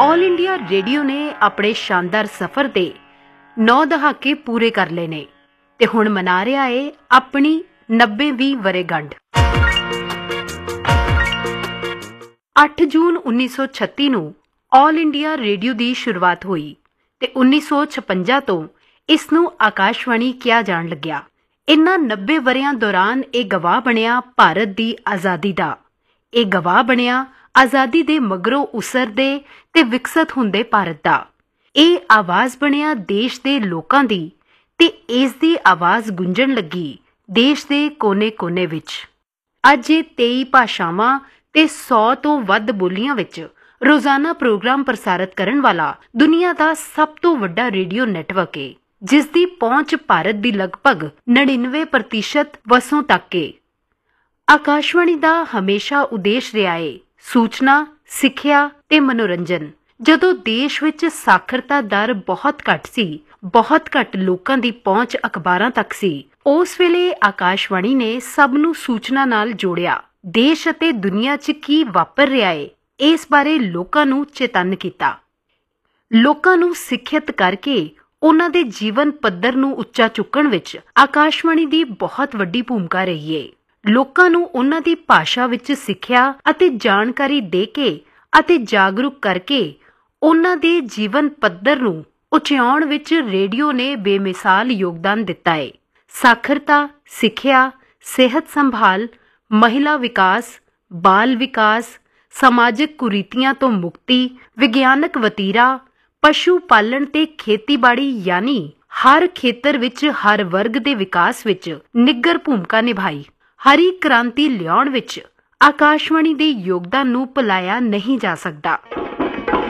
All India radio ਨੇ ਆਪਣੇ ਸ਼ਾਨਦਾਰ ਸਫ਼ਰ ਦੇ 9 ਦਹਾਕੇ ਪੂਰੇ ਕਰ ਲਏ ਨੇ ਤੇ ਹੁਣ ਮਨਾ ਰਿਹਾ ਏ ਆਪਣੀ 90ਵੀਂ ਵਰ੍ਹੇਗੰਢ। 8 ਜੂਨ 1936 ਨੂੰ ਆਲ ਇੰਡੀਆ ਰੇਡੀਓ ਦੀ ਸ਼ੁਰੂਆਤ ਹੋਈ ਤੇ 1956 ਤੋਂ ਇਸ ਨੂੰ ਆਕਾਸ਼ਵਾਣੀ ਕਿਹਾ ਜਾਣ ਲੱਗਿਆ। ਇਨ੍ਹਾਂ 90 ਵਰ੍ਹਿਆਂ ਦੌਰਾਨ ਇਹ ਗਵਾਹ ਬਣਿਆ ਭਾਰਤ ਦੀ ਆਜ਼ਾਦੀ ਦਾ। ਇਹ ਗਵਾਹ ਬਣਿਆ ਆਜ਼ਾਦੀ ਦੇ ਮਗਰੋਂ ਉਸਰਦੇ ਤੇ ਵਿਕਸਤ ਹੁੰਦੇ ਭਾਰਤ ਦਾ। ਇਹ ਆਵਾਜ਼ ਬਣਿਆ ਦੇਸ਼ ਦੇ ਲੋਕਾਂ ਦੀ ਤੇ ਇਸ ਦੀ ਆਵਾਜ਼ ਗੂੰਜਣ ਲੱਗੀ ਦੇਸ਼ ਦੇ ਕੋਨੇ-ਕੋਨੇ ਵਿੱਚ। ਅੱਜ ਇਹ 23 ਭਾਸ਼ਾਵਾਂ ਤੇ 100 ਤੋਂ ਵੱਧ ਬੋਲੀਆਂ ਵਿੱਚ ਰੋਜ਼ਾਨਾ ਪ੍ਰੋਗਰਾਮ ਪ੍ਰਸਾਰਿਤ ਕਰਨ ਵਾਲਾ ਦੁਨੀਆ ਦਾ ਸਭ ਤੋਂ ਵੱਡਾ ਰੇਡੀਓ ਨੈਟਵਰਕ ਹੈ, ਜਿਸ ਦੀ ਪਹੁੰਚ ਭਾਰਤ ਦੀ ਲਗਭਗ 99% ਵਸੋਂ ਤੱਕ ਹੈ। ਆਕਾਸ਼ਵਾਣੀ ਦਾ ਹਮੇਸ਼ਾ ਉਦੇਸ਼ ਰਿਹਾ ਹੈ ਸੂਚਨਾ, ਸਿੱਖਿਆ ਤੇ ਮਨੋਰੰਜਨ। ਜਦੋਂ ਦੇਸ਼ ਵਿੱਚ ਸਾਖਰਤਾ ਦਰ ਬਹੁਤ ਘੱਟ ਸੀ, ਬਹੁਤ ਘੱਟ ਲੋਕਾਂ ਦੀ ਪਹੁੰਚ ਅਖਬਾਰਾਂ ਤੱਕ ਸੀ, ਉਸ ਵੇਲੇ ਆਕਾਸ਼ਵਾਣੀ ਨੇ ਸਭ ਨੂੰ ਸੂਚਨਾ ਨਾਲ ਜੋੜਿਆ। ਦੇਸ਼ ਅਤੇ ਦੁਨੀਆ 'ਚ ਕੀ ਵਾਪਰ ਰਿਹਾ ਹੈ ਇਸ ਬਾਰੇ ਲੋਕਾਂ ਨੂੰ ਚੇਤੰਨ ਕੀਤਾ। ਲੋਕਾਂ ਨੂੰ ਸਿੱਖਿਅਤ ਕਰਕੇ ਉਹਨਾਂ ਦੇ ਜੀਵਨ ਪੱਧਰ ਨੂੰ ਉੱਚਾ ਚੁੱਕਣ ਵਿੱਚ ਆਕਾਸ਼ਵਾਣੀ ਦੀ ਬਹੁਤ ਵੱਡੀ ਭੂਮਿਕਾ ਰਹੀ ਹੈ। ਲੋਕਾਂ ਨੂੰ ਉਹਨਾਂ ਦੀ ਭਾਸ਼ਾ ਵਿੱਚ ਸਿੱਖਿਆ ਅਤੇ ਜਾਣਕਾਰੀ ਦੇ ਕੇ ਅਤੇ ਜਾਗਰੂਕ ਕਰਕੇ ਉਹਨਾਂ ਦੇ ਜੀਵਨ ਪੱਧਰ ਨੂੰ ਉਚਾਉਣ ਵਿੱਚ ਰੇਡੀਓ ਨੇ ਬੇਮਿਸਾਲ ਯੋਗਦਾਨ ਦਿੱਤਾ ਹੈ। ਸਾਖਰਤਾ, ਸਿੱਖਿਆ, ਸਿਹਤ ਸੰਭਾਲ, ਮਹਿਲਾ ਵਿਕਾਸ, ਬਾਲ ਵਿਕਾਸ, ਸਮਾਜਿਕ ਕੁਰੀਤੀਆਂ ਤੋਂ ਮੁਕਤੀ, ਵਿਗਿਆਨਕ ਵਤੀਰਾ, ਪਸ਼ੂ ਪਾਲਣ ਤੇ ਖੇਤੀਬਾੜੀ ਯਾਨੀ ਹਰ ਖੇਤਰ ਵਿੱਚ ਹਰ ਵਰਗ ਦੇ ਵਿਕਾਸ ਵਿੱਚ ਨਿੱਘਰ ਭੂਮਿਕਾ ਨਿਭਾਈ। ਹਰੀ ਕ੍ਰਾਂਤੀ ਲਿਆਉਣ ਵਿੱਚ ਆਕਾਸ਼ਵਾਣੀ ਦੇ ਯੋਗਦਾਨ ਨੂੰ ਭੁਲਾਇਆ ਨਹੀਂ ਜਾ ਸਕਦਾ।